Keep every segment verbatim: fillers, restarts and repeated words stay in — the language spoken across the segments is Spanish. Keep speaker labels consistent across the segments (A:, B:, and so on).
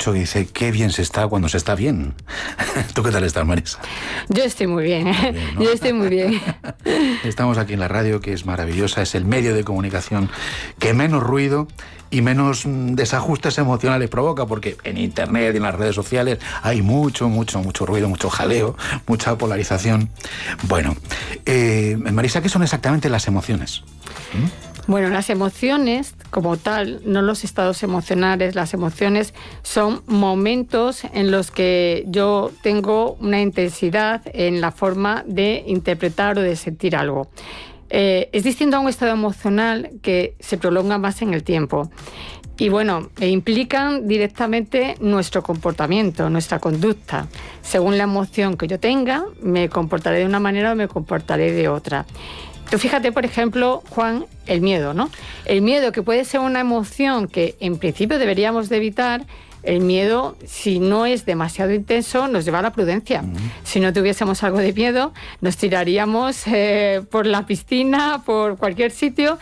A: dicho que dice, qué bien se está cuando se está bien. ¿Tú qué tal estás, Marisa?
B: Yo estoy muy bien, muy bien, ¿no? Yo estoy muy bien.
A: Estamos aquí en la radio, que es maravillosa, es el medio de comunicación que menos ruido y menos desajustes emocionales provoca, porque en internet y en las redes sociales hay mucho, mucho, mucho ruido, mucho jaleo, mucha polarización. Bueno, eh, Marisa, ¿qué son exactamente las emociones? ¿Mm?
B: Bueno, las emociones, como tal, no los estados emocionales, las emociones son momentos en los que yo tengo una intensidad en la forma de interpretar o de sentir algo. Eh, es distinto a un estado emocional que se prolonga más en el tiempo. Y bueno, e implican directamente nuestro comportamiento, nuestra conducta. Según la emoción que yo tenga, me comportaré de una manera o me comportaré de otra. Tú fíjate, por ejemplo, Juan, el miedo, ¿no? El miedo, que puede ser una emoción que en principio deberíamos de evitar. El miedo, si no es demasiado intenso, nos lleva a la prudencia. Uh-huh. Si no tuviésemos algo de miedo, nos tiraríamos eh, por la piscina, por cualquier sitio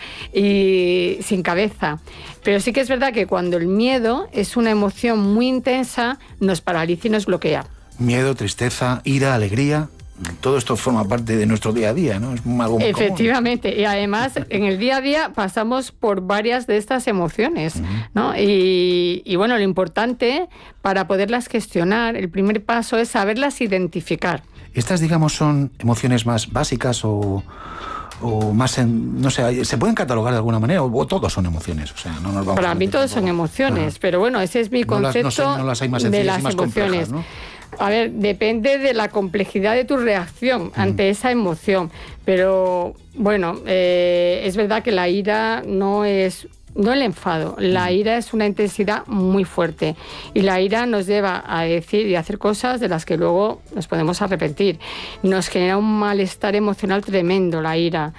B: y sin cabeza. Pero sí que es verdad que cuando el miedo es una emoción muy intensa, nos paraliza y nos bloquea.
A: Miedo, tristeza, ira, alegría. Todo esto forma parte de nuestro día a día, ¿no? Es algo muy
B: Efectivamente, común. Y además en el día a día pasamos por varias de estas emociones, uh-huh. ¿no? Y, y bueno, lo importante para poderlas gestionar, el primer paso es saberlas identificar.
A: Estas, digamos, son emociones más básicas o... o más, en, no sé, ¿se pueden catalogar de alguna manera? O, o todos son emociones, o sea, no nos vamos
B: Para
A: a
B: mí todos son emociones, ah. pero bueno, ese es mi concepto.
A: No las, no sé, no las hay más sencillas,
B: de las
A: y más
B: emociones.
A: Complejas, ¿no?
B: A ver, depende de la complejidad de tu reacción mm. ante esa emoción, pero bueno, eh, es verdad que la ira no es... No el enfado, la ira es una intensidad muy fuerte y la ira nos lleva a decir y a hacer cosas de las que luego nos podemos arrepentir. Nos genera un malestar emocional tremendo la ira.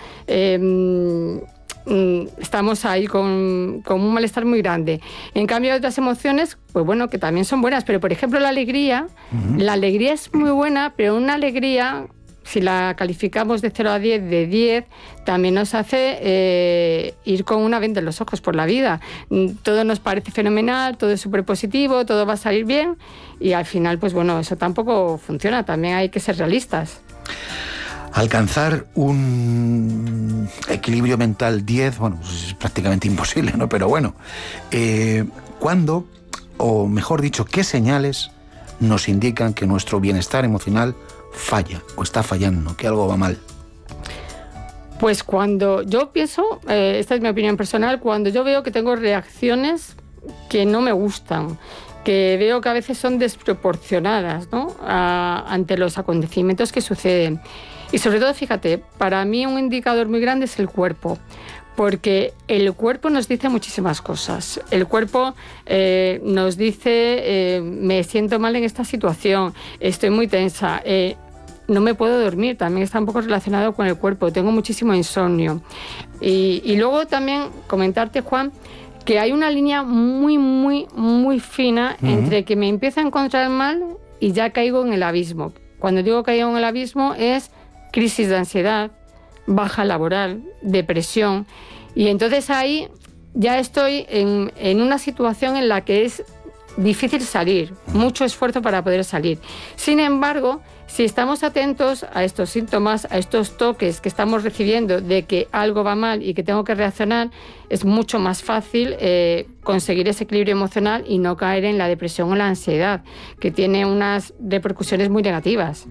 B: Eh, estamos ahí con, con un malestar muy grande. En cambio, hay otras emociones, pues bueno, que también son buenas, pero por ejemplo la alegría, uh-huh. la alegría es muy buena, pero una alegría... Si la calificamos de cero a diez, de diez, también nos hace eh, ir con una venda en los ojos por la vida. Todo nos parece fenomenal, todo es súper positivo, todo va a salir bien y al final, pues bueno, eso tampoco funciona, también hay que ser realistas.
A: Alcanzar un equilibrio mental diez, bueno, pues es prácticamente imposible, ¿no? Pero bueno, eh, ¿cuándo, o mejor dicho, qué señales nos indican que nuestro bienestar emocional falla o está fallando, que algo va mal?
B: Pues cuando yo pienso, eh, esta es mi opinión personal, cuando yo veo que tengo reacciones que no me gustan, que veo que a veces son desproporcionadas, ¿no? a, ante los acontecimientos que suceden. Y sobre todo, fíjate, para mí un indicador muy grande es el cuerpo. Porque el cuerpo nos dice muchísimas cosas. El cuerpo eh, nos dice, eh, me siento mal en esta situación, estoy muy tensa, eh, no me puedo dormir, también está un poco relacionado con el cuerpo, tengo muchísimo insomnio. Y, y luego también comentarte, Juan, que hay una línea muy, muy, muy fina uh-huh. entre que me empiezo a encontrar mal y ya caigo en el abismo. Cuando digo caigo en el abismo es crisis de ansiedad, baja laboral, depresión, y entonces ahí ya estoy en, en una situación en la que es difícil salir, mucho esfuerzo para poder salir. Sin embargo, si estamos atentos a estos síntomas, a estos toques que estamos recibiendo de que algo va mal y que tengo que reaccionar, es mucho más fácil eh, conseguir ese equilibrio emocional y no caer en la depresión o la ansiedad, que tiene unas repercusiones muy negativas.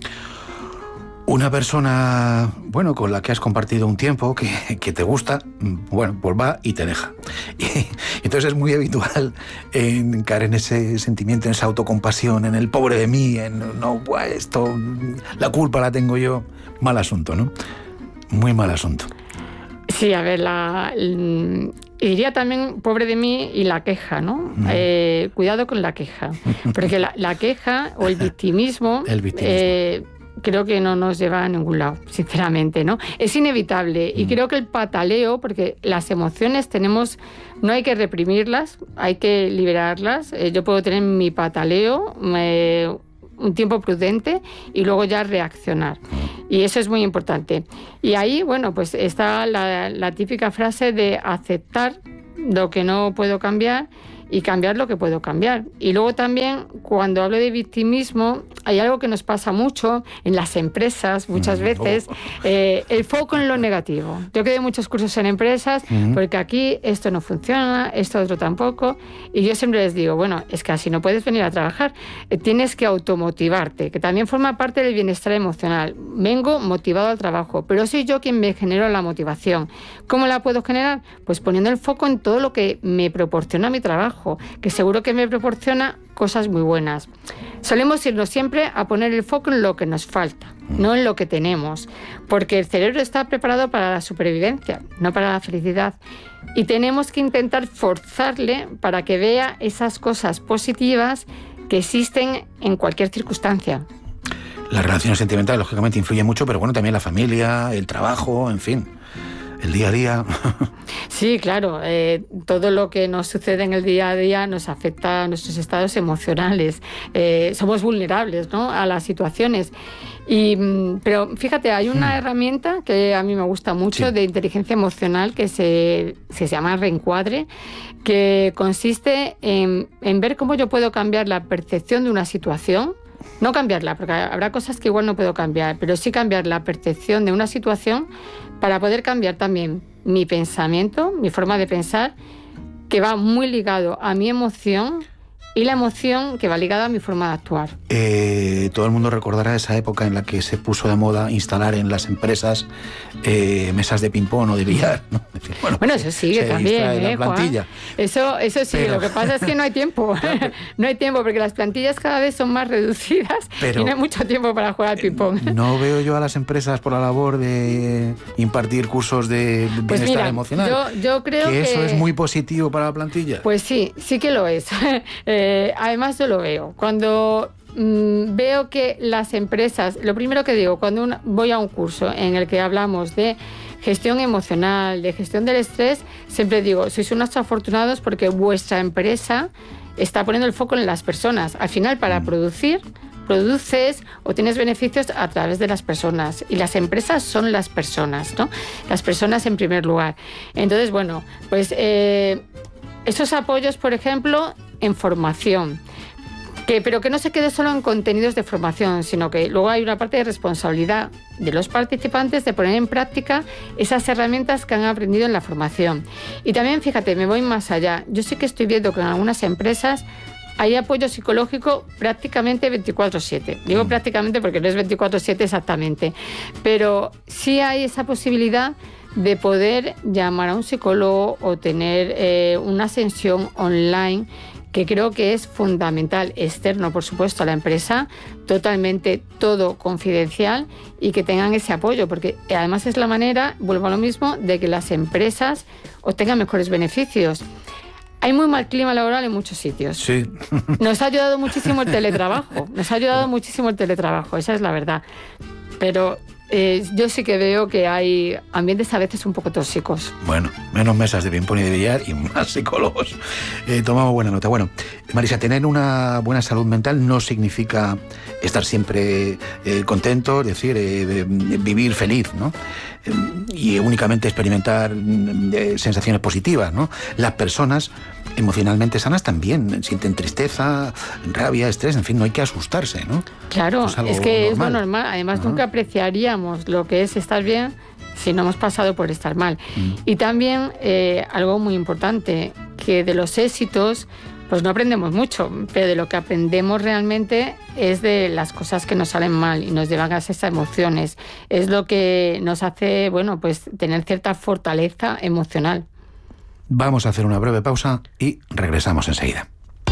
A: Una persona, bueno, con la que has compartido un tiempo, que, que te gusta, bueno, pues va y te deja. Y, entonces es muy habitual en caer en ese sentimiento, en esa autocompasión, en el pobre de mí, en no, buah, esto, la culpa la tengo yo. Mal asunto, ¿no? Muy mal asunto.
B: Sí, a ver, la, diría también pobre de mí y la queja, ¿no? Mm. Eh, cuidado con la queja, porque la, la queja o el victimismo... el victimismo. Eh, creo que no nos lleva a ningún lado, sinceramente, ¿no? Es inevitable y mm. creo que el pataleo, porque las emociones tenemos, no hay que reprimirlas, hay que liberarlas. Eh, yo puedo tener mi pataleo, eh, un tiempo prudente y luego ya reaccionar. Y eso es muy importante. Y ahí, bueno, pues está la, la típica frase de aceptar lo que no puedo cambiar y cambiar lo que puedo cambiar. Y luego también, cuando hablo de victimismo, hay algo que nos pasa mucho en las empresas, muchas mm, veces, oh. eh, el foco en lo negativo. Yo que doy muchos cursos en empresas, mm. porque aquí esto no funciona, esto otro tampoco, y yo siempre les digo, bueno, es que así no puedes venir a trabajar, eh, tienes que automotivarte, que también forma parte del bienestar emocional. Vengo motivado al trabajo, pero soy yo quien me genero la motivación. ¿Cómo la puedo generar? Pues poniendo el foco en todo lo que me proporciona mi trabajo, que seguro que me proporciona cosas muy buenas. Solemos irnos siempre a poner el foco en lo que nos falta, no en lo que tenemos, porque el cerebro está preparado para la supervivencia, no para la felicidad. Y tenemos que intentar forzarle para que vea esas cosas positivas que existen en cualquier circunstancia.
A: Las relaciones sentimentales, lógicamente, influyen mucho, pero bueno, también la familia, el trabajo, en fin, el día a día.
B: Sí, claro, eh, todo lo que nos sucede en el día a día nos afecta a nuestros estados emocionales. Eh, somos vulnerables, ¿no?, a las situaciones. Y, pero fíjate, hay una mm. herramienta que a mí me gusta mucho, sí, de inteligencia emocional, que se, se llama reencuadre, que consiste en, en ver cómo yo puedo cambiar la percepción de una situación. No cambiarla, porque habrá cosas que igual no puedo cambiar, pero sí cambiar la percepción de una situación para poder cambiar también mi pensamiento, mi forma de pensar, que va muy ligado a mi emoción, y la emoción que va ligada a mi forma de actuar.
A: Eh, todo el mundo recordará esa época en la que se puso de moda instalar en las empresas eh, mesas de ping-pong o de billar, ¿no? Decir, bueno,
B: bueno, eso sigue también, ¿eh,
A: la plantilla.
B: Juan? Eso, eso sí, pero... lo que pasa es que no hay tiempo. No hay tiempo, porque las plantillas cada vez son más reducidas, pero y no hay mucho tiempo para jugar al ping-pong.
A: No veo yo a las empresas por la labor de impartir cursos de bienestar
B: pues mira,
A: emocional.
B: Yo, yo creo
A: que,
B: que
A: eso es muy positivo para la plantilla.
B: Pues sí, sí que lo es. Eh, además yo lo veo. Cuando mmm, veo que las empresas, lo primero que digo, cuando una, voy a un curso en el que hablamos de gestión emocional, de gestión del estrés, siempre digo, sois unos afortunados porque vuestra empresa está poniendo el foco en las personas. Al final, para mm. producir, produces o tienes beneficios a través de las personas, y las empresas son las personas, ¿no? Las personas en primer lugar. Entonces, bueno, pues eh, esos apoyos, por ejemplo, en formación, que, pero que no se quede solo en contenidos de formación, sino que luego hay una parte de responsabilidad de los participantes de poner en práctica esas herramientas que han aprendido en la formación. Y también, fíjate, me voy más allá. Yo sí que estoy viendo que en algunas empresas hay apoyo psicológico prácticamente veinticuatro siete. Digo prácticamente porque no es veinticuatro siete exactamente, pero sí hay esa posibilidad de poder llamar a un psicólogo o tener eh, una sesión online, que creo que es fundamental, externo, por supuesto, a la empresa, totalmente todo confidencial, y que tengan ese apoyo, porque además es la manera, vuelvo a lo mismo, de que las empresas obtengan mejores beneficios. Hay muy mal clima laboral en muchos sitios.
A: Sí.
B: Nos ha ayudado muchísimo el teletrabajo, nos ha ayudado muchísimo el teletrabajo, esa es la verdad. Pero eh, yo sí que veo que hay ambientes a veces un poco tóxicos.
A: Bueno, menos mesas de ping-pong y de billar y más psicólogos. Eh, tomamos buena nota. Bueno, Marisa, tener una buena salud mental no significa estar siempre eh, contento, es decir, eh, vivir feliz, ¿no? Y únicamente experimentar eh, sensaciones positivas, ¿no? Las personas emocionalmente sanas también sienten tristeza, rabia, estrés, en fin, no hay que asustarse, ¿no?
B: Claro, es, es que normal. Es lo normal. Además, uh-huh. nunca apreciaríamos lo que es estar bien si no hemos pasado por estar mal. Uh-huh. Y también eh, algo muy importante, que de los éxitos pues no aprendemos mucho, pero de lo que aprendemos realmente es de las cosas que nos salen mal y nos llevan a esas emociones. Es lo que nos hace, bueno, pues tener cierta fortaleza emocional.
A: Vamos a hacer una breve pausa y regresamos enseguida.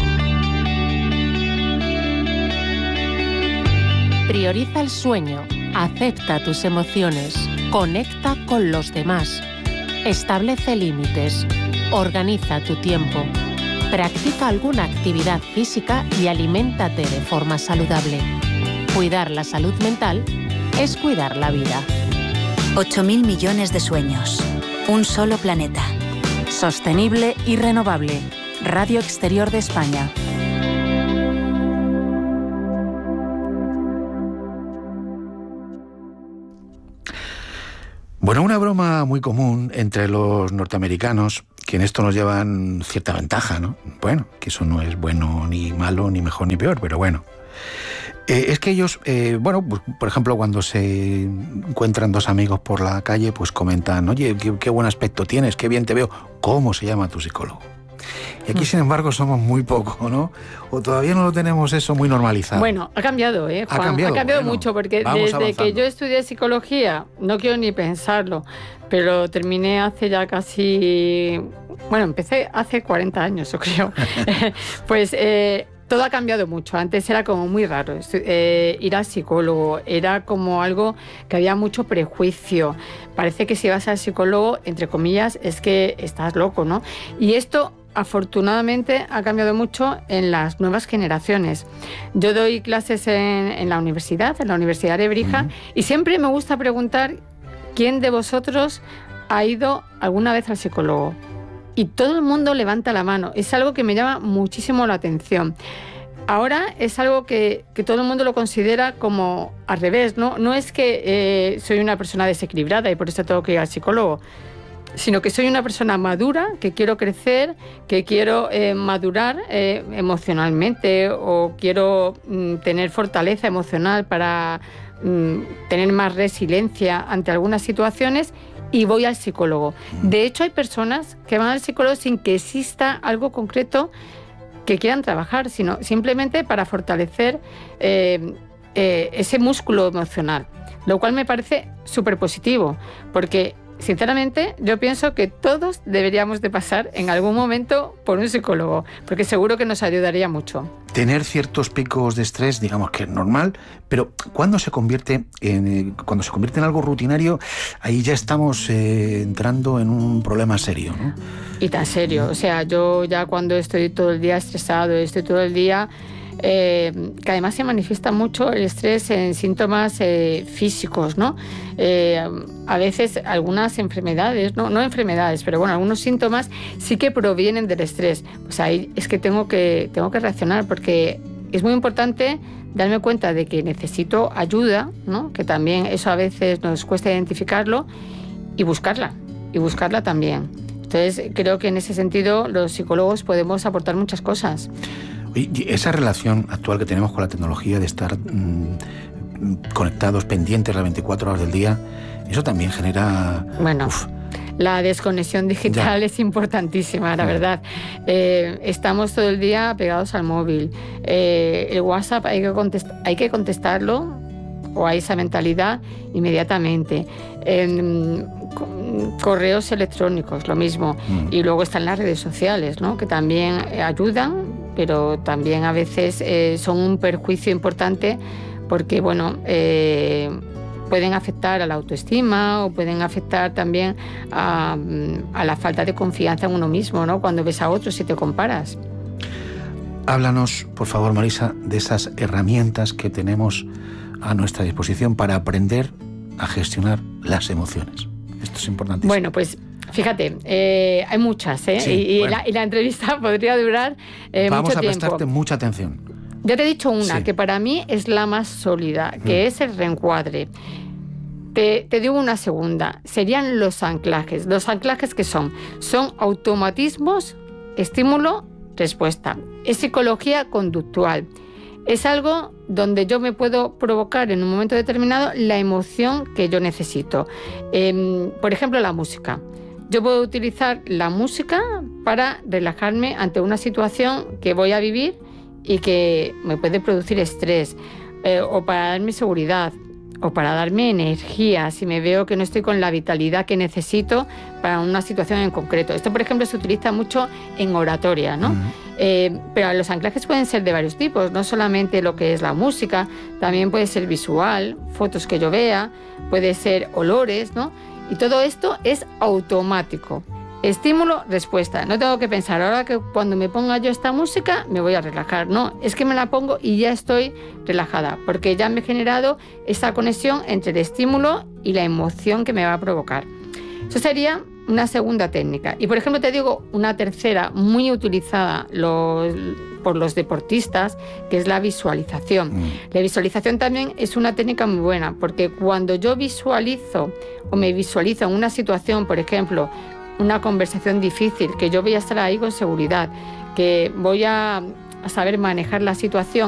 C: Prioriza el sueño, acepta tus emociones, conecta con los demás, establece límites, organiza tu tiempo. Practica alguna actividad física y aliméntate de forma saludable. Cuidar la salud mental es cuidar la vida.
D: ocho mil millones de sueños. Un solo planeta.
C: Sostenible y renovable. Radio Exterior de España.
A: Bueno, una broma muy común entre los norteamericanos, que en esto nos llevan cierta ventaja, ¿no? Bueno, que eso no es bueno ni malo, ni mejor ni peor, pero bueno. Eh, es que ellos, eh, bueno, pues, por ejemplo, cuando se encuentran dos amigos por la calle, pues comentan, oye, qué, qué buen aspecto tienes, qué bien te veo, ¿cómo se llama tu psicólogo? Y aquí, sin embargo, somos muy poco, ¿no? O todavía no lo tenemos eso muy normalizado.
B: Bueno, ha cambiado, ¿eh, Juan?
A: Ha cambiado,
B: ha cambiado
A: bueno,
B: mucho, porque
A: vamos
B: desde
A: avanzando.
B: que yo estudié psicología, no quiero ni pensarlo, pero terminé hace ya casi... Bueno, empecé hace cuarenta años, yo creo. Pues... Eh, todo ha cambiado mucho. Antes era como muy raro eh, ir al psicólogo. Era como algo que había mucho prejuicio. Parece que si vas al psicólogo, entre comillas, es que estás loco, ¿no? Y esto, afortunadamente, ha cambiado mucho en las nuevas generaciones. Yo doy clases en, en la universidad, en la Universidad de Évrija, uh-huh. y siempre me gusta preguntar quién de vosotros ha ido alguna vez al psicólogo. Y todo el mundo levanta la mano. Es algo que me llama muchísimo la atención. Ahora es algo que, que todo el mundo lo considera como al revés, ¿no? No es que eh, soy una persona desequilibrada y por eso tengo que ir al psicólogo, sino que soy una persona madura, que quiero crecer, que quiero eh, madurar eh, emocionalmente o quiero mm, tener fortaleza emocional para mm, tener más resiliencia ante algunas situaciones. Y voy al psicólogo. De hecho, hay personas que van al psicólogo sin que exista algo concreto que quieran trabajar, sino simplemente para fortalecer eh, eh, ese músculo emocional, lo cual me parece súper positivo, porque sinceramente yo pienso que todos deberíamos de pasar en algún momento por un psicólogo, porque seguro que nos ayudaría mucho.
A: Tener ciertos picos de estrés, digamos que es normal, pero cuando se convierte en, cuando se convierte en algo rutinario, ahí ya estamos eh, entrando en un problema serio, ¿no?
B: Y tan serio. O sea, yo ya cuando estoy todo el día estresado, estoy todo el día... Eh, que además se manifiesta mucho el estrés en síntomas eh, físicos, ¿no? Eh, a veces algunas enfermedades, ¿no? no enfermedades, pero bueno, algunos síntomas sí que provienen del estrés. Pues ahí es que tengo que, tengo que reaccionar, porque es muy importante darme cuenta de que necesito ayuda, ¿no? Que también eso a veces nos cuesta identificarlo, y buscarla, y buscarla también. Entonces creo que en ese sentido los psicólogos podemos aportar muchas cosas.
A: Y esa relación actual que tenemos con la tecnología de estar mmm, conectados, pendientes las veinticuatro horas del día, eso también genera...
B: Bueno, uf. La desconexión digital ya. es importantísima, la verdad. Eh, estamos todo el día pegados al móvil. Eh, el WhatsApp hay que, contest- hay que contestarlo, o hay esa mentalidad, inmediatamente. Eh, correos electrónicos, lo mismo. Mm. Y luego están las redes sociales, ¿no? Que también ayudan, pero también a veces eh, son un perjuicio importante, porque bueno, eh, pueden afectar a la autoestima, o pueden afectar también a, a la falta de confianza en uno mismo, ¿no? Cuando ves a otros y te comparas.
A: Háblanos, por favor, Marisa, de esas herramientas que tenemos a nuestra disposición para aprender a gestionar las emociones. Esto es importantísimo.
B: Bueno, pues fíjate, eh, hay muchas, ¿eh?
A: Sí,
B: y, y,
A: bueno.
B: la, y la entrevista podría durar eh,
A: Vamos
B: mucho
A: a
B: tiempo.
A: prestarte mucha atención.
B: Ya te he dicho una,
A: sí.
B: que para mí es la más sólida, que mm. es el reencuadre. Te, te digo una segunda, serían los anclajes. ¿Los anclajes qué son? Son automatismos, estímulo, respuesta. Es psicología conductual. Es algo donde yo me puedo provocar en un momento determinado la emoción que yo necesito. Eh, por ejemplo, la música. Yo puedo utilizar la música para relajarme ante una situación que voy a vivir y que me puede producir estrés, eh, o para darme seguridad, o para darme energía, si me veo que no estoy con la vitalidad que necesito para una situación en concreto. Esto, por ejemplo, se utiliza mucho en oratoria, ¿no? Uh-huh. Eh, pero los anclajes pueden ser de varios tipos, no solamente lo que es la música, también puede ser visual, fotos que yo vea, puede ser olores, ¿no? Y todo esto es automático. Estímulo, respuesta. No tengo que pensar, ahora que cuando me ponga yo esta música me voy a relajar. No, es que me la pongo y ya estoy relajada, porque ya me he generado esa conexión entre el estímulo y la emoción que me va a provocar. Eso sería una segunda técnica. Y por ejemplo te digo una tercera muy utilizada los, por los deportistas, que es la visualización. Mm. La visualización también es una técnica muy buena, porque cuando yo visualizo o me visualizo en una situación, por ejemplo, una conversación difícil, que yo voy a estar ahí con seguridad, que voy a, a saber manejar la situación